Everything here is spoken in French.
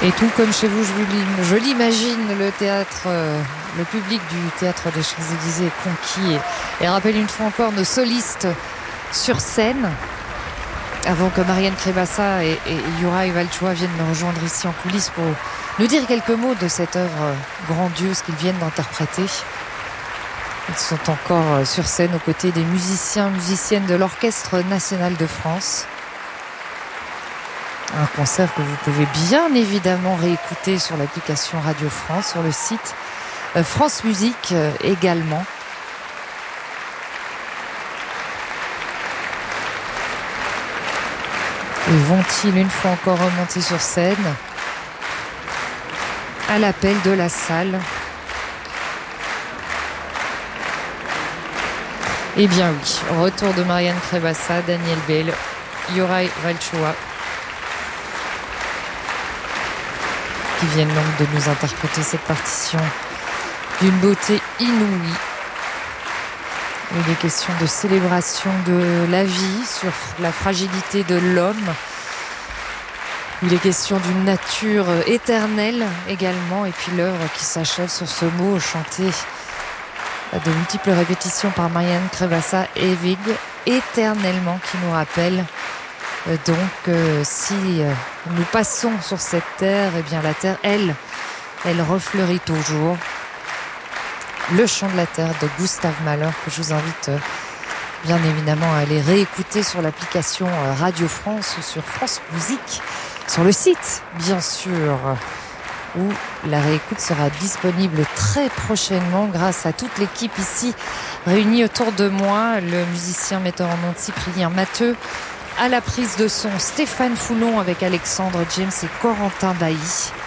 Et tout comme chez vous, je l'imagine, le théâtre, le public du théâtre des Champs-Élysées est conquis et rappelle une fois encore nos solistes sur scène. Avant que Marianne Crébassa et Youraï Valchoua viennent nous rejoindre ici en coulisses pour nous dire quelques mots de cette œuvre grandiose qu'ils viennent d'interpréter. Ils sont encore sur scène aux côtés des musiciennes de l'Orchestre national de France. Un concert que vous pouvez bien évidemment réécouter sur l'application Radio France, sur le site France Musique également. Et vont-ils une fois encore remonter sur scène à l'appel de la salle? Eh bien oui, retour de Marianne Crébassa, Daniel Bell, Youraï Valchoua, qui viennent donc de nous interpréter cette partition d'une beauté inouïe. Il est question de célébration de la vie, sur la fragilité de l'homme. Il est question d'une nature éternelle également, et puis l'œuvre qui s'achève sur ce mot chanté à de multiples répétitions par Marianne Crébassa, Ewig, éternellement, qui nous rappelle si nous passons sur cette terre, eh bien la terre, elle refleurit toujours. Le chant de la terre de Gustave Mahler, que je vous invite bien évidemment à aller réécouter sur l'application Radio France ou sur France Musique, sur le site bien sûr, où la réécoute sera disponible très prochainement grâce à toute l'équipe ici réunie autour de moi, le musicien metteur en ondes Cyprien Matteux, à la prise de son Stéphane Foulon avec Alexandre James et Corentin Bailly.